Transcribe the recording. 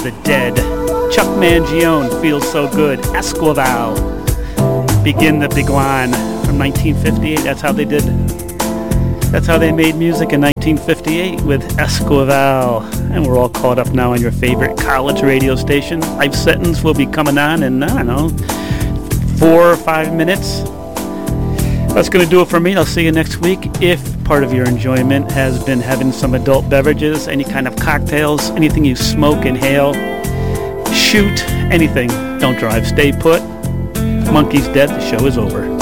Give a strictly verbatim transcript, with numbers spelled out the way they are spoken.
The Dead. Chuck Mangione, Feels So Good. Esquivel, Begin the Big One from nineteen fifty-eight. That's how they did. That's how they made music in nineteen fifty-eight with Esquivel. And we're all caught up now on your favorite college radio station. Life Sentence will be coming on in, I don't know, four or five minutes. That's going to do it for me. I'll see you next week. If part of your enjoyment has been having some adult beverages, any kind of cocktails, anything you smoke, inhale, shoot, anything, don't drive. Stay put. Monkey's dead. The show is over.